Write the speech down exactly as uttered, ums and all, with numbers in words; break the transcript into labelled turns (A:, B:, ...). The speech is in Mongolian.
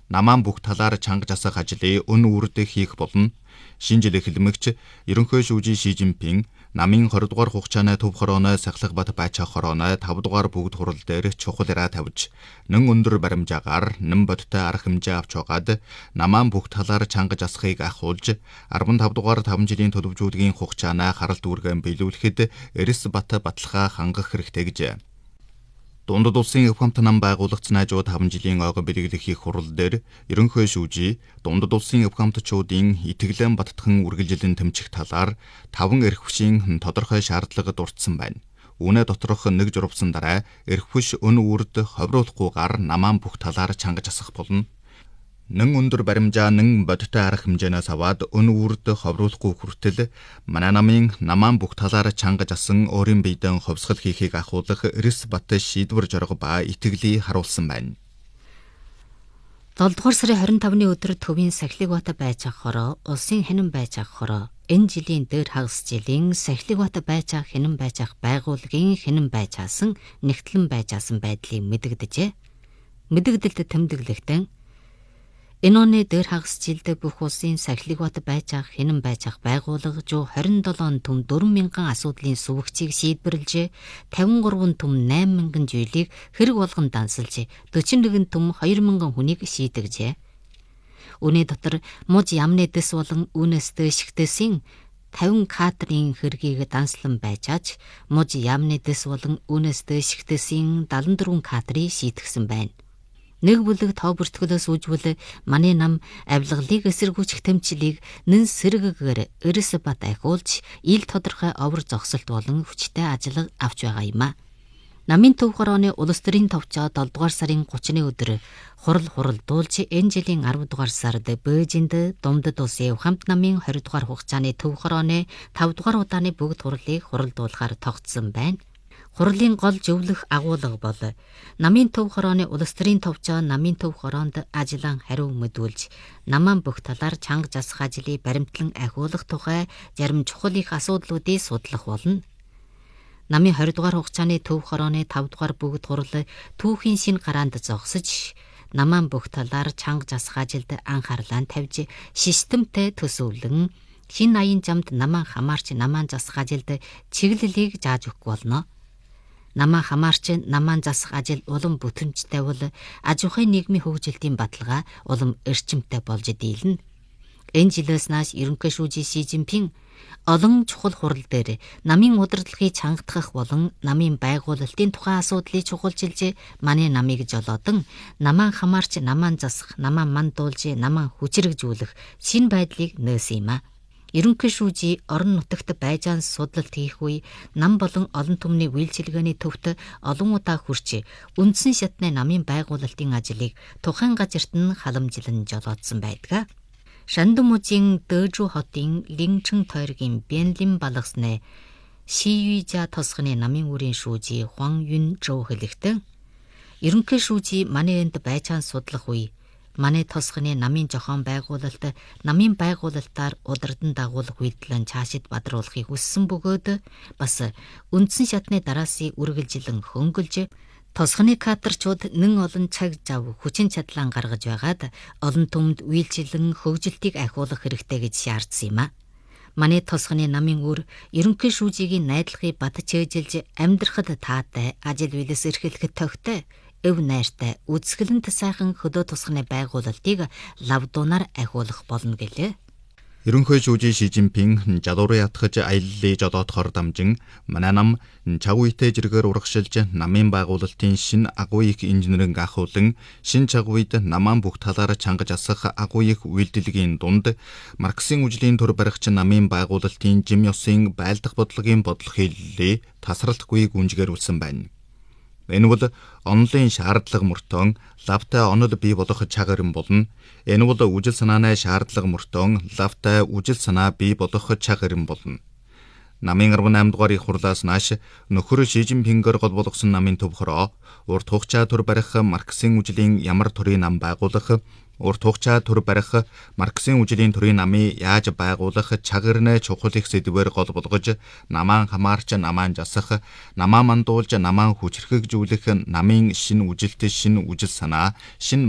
A: намаан бүх талаар чанга засах ажлыг өн үрдэ хийх болно. Шинэ жил эхлэмэгч ерөнхий шүүжий Ши Жинпин намын двадцать дугаар хугацааны төв хорооны сахилга бат байцаах хорооны пет дугаар бүгд хурал дээр чухал ираа тавьж, нэн өндөр баримжаагаар нэн бодтой арга хэмжээ авч байгаад намаан бүх талаар чанга засахыг ахуулж, петдесет дугаар таван жилийн төлөвжүүдгийн хугацааны харалт үүргэн биелүүлэхэд эрс бат баталгаа хангах хэрэгтэй гэжээ. Дундад улсын өв хамт нам байгуулагч найзууд таван жилийн ойгон бэлэглэх их хурал дээр ерөнхий шүүжий дундад улсын өв хамтчуудын итгэлэн баттхан үргэлжилэн тэмцэх талаар таван эрх хүчийн тодорхой шаардлага дурдсан байна. Үүнээ доторх нэг журвсан дараа эрх хүч өн үрд ховруулахгүйгээр намаан бүх талаар чанга засах болно. Нэн өндөр баримжаа нэн бодтой арга хэмжээнээс аваад өн үрд ховруулахгүй хүртэл манай намын намаан бүх талаар чанга жасан өөрийн биедэн ховсгол хийхийг ахуулах эрс бат шийдвэр жорго ба итгэлийг харуулсан байна.
B: долоо дугаар сарын хорин тавны өдөр төвийн сахилга бат байцаах хороо, улсын хянан байцаах хороо, энэ жилийн дээр хагас жилийн сахилга бат байцаах хянан байцаах байгууллагын хянан байцаасан нэгтлэн байцаасан байдлыг мэдэгдэжээ. Мэдэгдэлд тэмдэглэхдээ энэ оны дээр хагас жилд бүх улсын сахилга бат байцаах хянан байцаах байгууллага жоо двадцать seven түм four мянган асуудлын сувгцийг шийдвэрлэжээ. пятьдесят three түм eight мянган зүйлийг хэрэг болгон дансалж, forty-one түм two мянган хүнийг шийдэжээ. Үүний дотор муж ямны дэс болон үүнээс дэшигтэйсийн fifty кадрын хэргийг данслан байчаач, муж ямны дэс болон үүнээс дэшигтэйсийн seventy-four кадрыг шийдгсэн байна. Нэг бүлэг тоо бүртгөлөөс үүжвэл манай нам авилгалыг эсэргүүцэх тэмцлийг нэн сэргэгээр эрс бат ахиулж, ил тодорхой овор зогсолт болон хүчтэй ажиллага авч байгаа юм а. Намын төв хорооны улс төрийн товчоо долоо дугаар сарын thirty-ны өдөр хурал хуралдуулж, энэ жилийн ten дугаар сард Бээжинд Дундад улсын өв хамт намын twenty дугаар хугацааны төв хорооны five дугаар удааны бүгд хурлыг хуралдуулахаар тогтсон байна. Хурлын гол зөвлөх агуулга бол намын төв хорооны улс төрийн товчоо намын төв хороонд ажлан хариу мэдүүлж, намаан бүх талаар чанга засах ажлыг баримтлан ахиулах тухай зарим чухал их асуудлуудыг судлах болно. Намын twenty дугаар хугацааны төв хорооны five дугаар бүгд хурал түүхийн шинэ гараанд зогсож, намаан бүх талаар чанга засах ажилд анхаарлаа тавьж, системтэй төсөвлөн шинэ аян замд намаан хамаарч намаан засах ажилд чиглэлийг зааж өгөх болно. Намаан хамаарч намаан засах ажил улам бүтэмжтэй бол аж ахуйн нийгмийн хөгжилтийн баталгаа улам эрчимтэй болж дийлнэ. Энэ жилээс нааш ерөнхий шүүжий Ши Жинпин олон чухал хурал дээр намын удирдлагыг чангатгах болон намын байгуулалтын тухай асуудлыг чухалчилж, манай намыг жолоодон намаан хамаарч намаан засах, намаан мандуулж, намаан хүчрэгжүүлэх шинэ байдлыг нөөсөн юм а. Ерөнхий шүүжий орон нутагт байжаан судлалт хийх үе нам болон олон түмний үйлчилгээний төвд олон удаа хүрч, үндсэн шатны намын байгуулалтын ажлыг тухайн газарт нь халамжлан жолоодсон байдаг. Шандан мужийн Дэжүү хотын Линчэн тойргийн Бянлин балгасны Шиюйжа тосгоны намын үрийн шүүжий Хуан Юн Жоо хэлэхдээ, ерөнхий шүүжий манай энд байжаан судлах үе манай тосгоны намын жохон байгуулалт намын байгуулалтаар удирдан дагуулах үйлдэлэн цаашид бадруулахыг хүссэн бөгөөд бас үндсэн шатны дараасыг үргэлжилэн хөнгөлж, тосгоны кадрчууд нэн олон цаг зав хүчин чадлаа гаргаж байгаад олон түмэнд үйлчилэн хөгжилтийг ахиулах хэрэгтэй гэж шаардсан юм а. Манай тосгоны намын үр ерөнхий шүүжигийн найдлагыг бат чэйжилж, амьдрахад таатай, ажил үйлс эрхлэхэд тохтой, өв найртай, үзэсгэлэнт сайхан хөдөө тусганы байгуулалтыг лавдуунаар ахиулах болно гэлээ.
A: Ерөнхий шүүжий Ши Жинпин жадуурын ятгаж аяллыг жолоодохоор дамжин манай нам чаг үетэй зэрэгээр урагшилж, намын байгуулалтын шинэ агуу их инженеринг ахуулан, шинэ чаг үед намаан бүх талаар чанга засах агуу их үйлдэлгийн дунд Марксийн үжлийн төр баригч намын байгуулалтын жим ёсын байлдах бодлогын бодлого хэллээ тасралтгүй гүнжгээрүүлсэн байна. Энэ бол онлын шаардлага мөртөө лавтай онол бий болох чагарн болно. Энэ бол үжил санааны шаардлага мөртөө лавтай үжил санаа бий болох чагарн болно. Намын eighty-eight дугаар их хурлаас нааш нөхөр Ши Жинпингээр гол болгосон намын төв хороо урт хугацаа төр барих Марксийн үжлийн ямар төрийн нам байгуулах, урт хугацаа төр барих Марксийн үжлийн төрийн намыг яаж байгуулах чагарны чухал их сэдвээр гол болгож, намаан хамаарч намаан засах, намаа мандуулж намаан хүчрхэгжүүлэх намын шинэ үжилт, шинэ үжил санаа, шинэ